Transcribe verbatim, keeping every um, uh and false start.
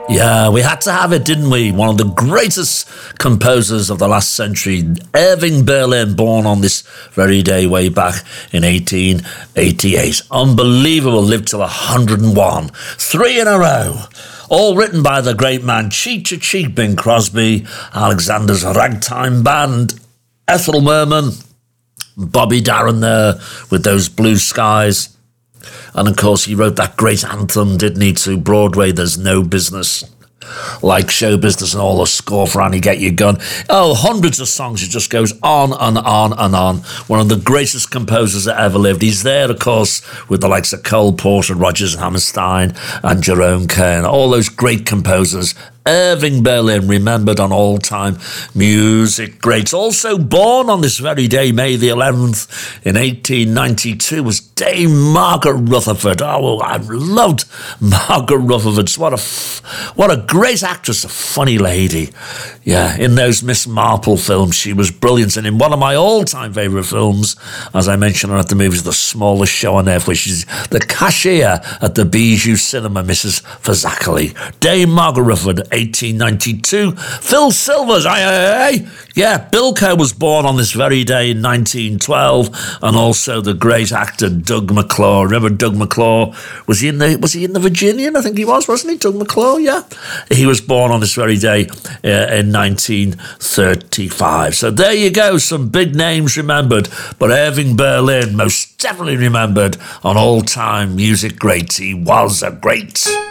Yeah, we had to have it, didn't we? One of the greatest composers of the last century, Irving Berlin, born on this very day way back in eighteen eighty-eight. Unbelievable, lived till one hundred and one. Three in a row. All written by the great man, Cheek to Cheek, Bing Crosby, Alexander's Ragtime Band, Ethel Merman, Bobby Darin there with those blue skies. And of course, he wrote that great anthem, didn't he, to Broadway, There's No Business Like Show Business, and all the score for Annie Get Your Gun. Oh, hundreds of songs. It just goes on and on and on. One of the greatest composers that ever lived. He's there, of course, with the likes of Cole Porter, Rodgers and Hammerstein, and Jerome Kern. All those great composers. Irving Berlin, remembered on all-time music greats. Also born on this very day, May the eleventh, in eighteen ninety-two, was Dame Margaret Rutherford. Oh, I loved Margaret Rutherford. What a, f- what a great actress, a funny lady. Yeah, in those Miss Marple films, she was brilliant. And in one of my all-time favourite films, as I mentioned at the movies, The Smallest Show on Earth, which is the cashier at the Bijou Cinema, Missus Fazakerly. Dame Margaret Rutherford, eighteen ninety-two. Phil Silvers, aye, aye, aye. Yeah, Bilko was born on this very day in nineteen twelve, and also the great actor Doug McClure. Remember Doug McClure? Was he in the Was he in the Virginian? I think he was, wasn't he? Doug McClure, yeah. He was born on this very day uh, in nineteen thirty-five. So there you go, some big names remembered, but Irving Berlin most definitely remembered on all-time music greats. He was a great.